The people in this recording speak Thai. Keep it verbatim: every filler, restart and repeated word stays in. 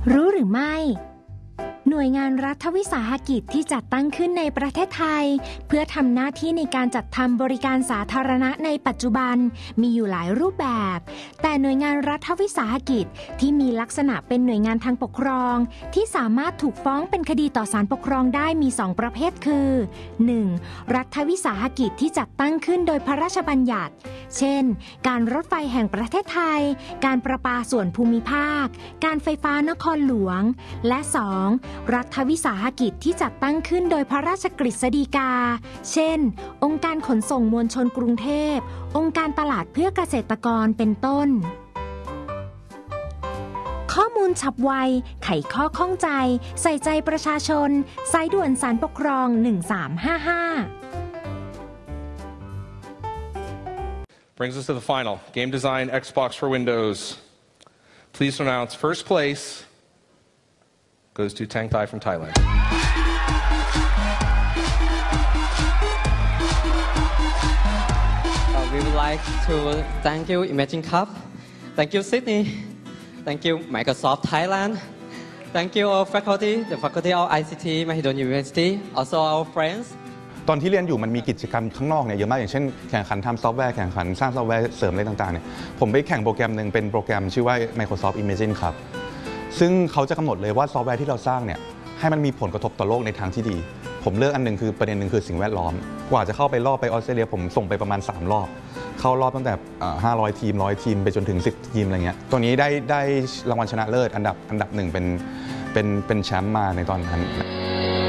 รู้หรือไม่หน่วยงานรัฐวิสาหกิจที่จัดตั้งขึ้นในประเทศไทยเพื่อทำหน้าที่ในการจัดทำบริการสาธารณะในปัจจุบันมีอยู่หลายรูปแบบแต่หน่วยงานรัฐวิสาหกิจที่มีลักษณะเป็นหน่วยงานทางปกครองที่สามารถถูกฟ้องเป็นคดีต่อศาลปกครองได้มีสองประเภทคือ หนึ่ง. รัฐวิสาหกิจที่จัดตั้งขึ้นโดยพระราชบัญญัติเช่นการรถไฟแห่งประเทศไทยการประปาส่วนภูมิภาคการไฟฟ้านครหลวงและ สอง. รัฐวิสาหกิจที่จัดตั้งขึ้นโดยพระราชกฤษฎีกาเช่นองค์การขนส่งมวลชนกรุงเทพองค์การตลาดเพื่อเกษตรกรเป็นต้นข้อมูลฉับไวไขข้อข้องใจใส่ใจประชาชนสายด่วนศาลปกครองหนึ่งสามห้าห้า Brings us to the final game design Xbox for Windows. Please announce first place goes to Tang Thai from Thailand. Uh, we would like to thank you Imagine Cup, thank you Sydney, thank you Microsoft Thailand, thank you our faculty, the faculty of I C T Mahidol University, also our friends. ตอนที่เรียนอยู่มันมีกิจกรรมข้างนอกเนี่ยเยอะมากอย่างเช่นแข่งขันทำซอฟต์แวร์แข่งขันสร้างซอฟต์แวร์เสริมอะไรต่างๆเนี่ยผมไปแข่งโปรแกรมหนึ่งเป็นโปรแกรมชื่อว่า Microsoft Imagine ครับซึ่งเขาจะกำหนดเลยว่าซอฟต์แวร์ที่เราสร้างเนี่ยให้มันมีผลกระทบต่อโลกในทางที่ดีผมเลือกอันหนึ่งคือประเด็นหนึ่งคือสิ่งแวดล้อมกว่าจะเข้าไปรอบไปออสเตรเลียผมส่งไปประมาณสามรอบเข้ารอบตั้งแต่ห้าร้อยทีมร้อยทีมไปจนถึงสิบทีมอะไรเงี้ยตัวนี้ได้ได้รางวัลชนะเลิศอันดับอันดับหนึ่งเป็นเป็นเป็นแชมป์มาในตอนนั้น